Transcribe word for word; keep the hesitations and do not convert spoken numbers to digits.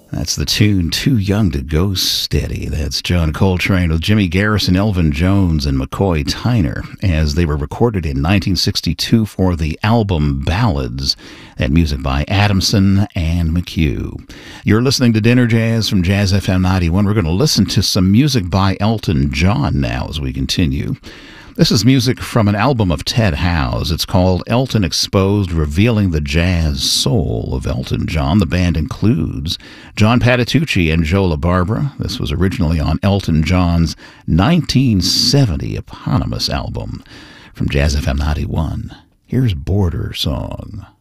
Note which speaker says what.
Speaker 1: That's the tune, Too Young to Go Steady. That's John Coltrane with Jimmy Garrison, Elvin Jones, and McCoy Tyner, as they were recorded in nineteen sixty-two for the album Ballads. That music by Adamson and McHugh. You're listening to Dinner Jazz from Jazz F M ninety-one. We're going to listen to some music by Elton John now as we continue. This is music from an album of Ted Howes. It's called Elton Exposed, Revealing the Jazz Soul of Elton John. The band includes John Patitucci and Joe LaBarbera. This was originally on Elton John's nineteen seventy eponymous album. From Jazz F M ninety-one, here's Border Song.